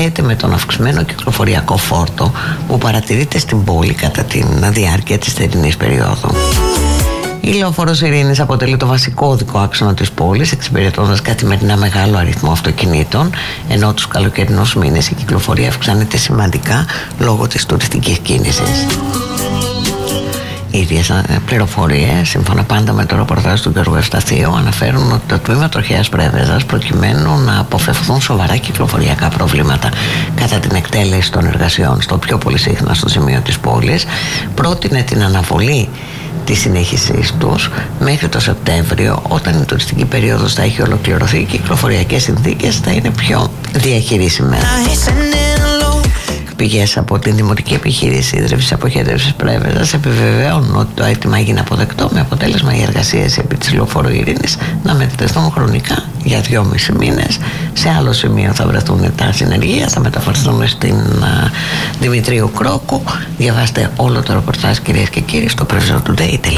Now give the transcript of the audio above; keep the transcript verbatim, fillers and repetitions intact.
συνδέεται με τον αυξημένο κυκλοφοριακό φόρτο που παρατηρείται στην πόλη κατά τη διάρκεια της θερινής περίοδου. Η λεωφόρος Ειρήνης αποτελεί το βασικό οδικό άξονα της πόλης, εξυπηρετώντας καθημερινά μεγάλο αριθμό αυτοκινήτων, ενώ τους καλοκαιρινούς μήνες η κυκλοφορία αυξάνεται σημαντικά λόγω της τουριστικής κίνησης. Οι ίδιες πληροφορίες, σύμφωνα πάντα με το ρεπορτάζ του Γιώργου Ευσταθίου, αναφέρουν ότι το τμήμα τροχαίας πρέβεζας, προκειμένου να αποφευθούν σοβαρά κυκλοφοριακά προβλήματα κατά την εκτέλεση των εργασιών στο πιο πολύ συχνά στο σημείο της πόλης, πρότεινε την αναβολή τη συνέχισή τους μέχρι το Σεπτέμβριο, όταν η τουριστική περίοδος θα έχει ολοκληρωθεί, οι κυκλοφοριακές συνθήκες θα είναι πιο διαχειρίσιμες. Πηγές από την Δημοτική Επιχείρηση Ίδρυυσης Αποχέτευσης Πρέβεζας επιβεβαίωνουν ότι το αίτημα έγινε αποδεκτό, με αποτέλεσμα οι εργασίες επί της λεωφόρου Ειρήνης να μετατεθούν χρονικά για δυόμισι μήνες. Σε άλλο σημείο θα βρεθούν τα συνεργεία, θα μεταφερθούν στην uh, Δημητρίου Κρόκου. Διαβάστε όλο το ρεπορτάζ, κυρίες και κύριοι, στο πρέβεζα του ντέι.